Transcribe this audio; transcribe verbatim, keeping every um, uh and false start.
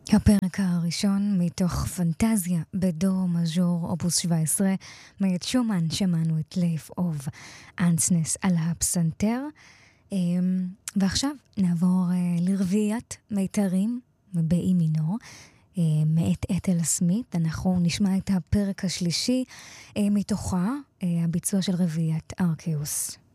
הפרק הראשון מתוך פנטזיה בדו מז'ור אופוס שבע עשרה מאת שומן. שמענו את לייף אוב אנסנס על הפסנתר, ועכשיו נעבור לרביעיית מיתרים באי מינור מאת אתל סמית. אנחנו נשמע את הפרק השלישי מתוכה, הביצוע של רביעיית ארקיוס.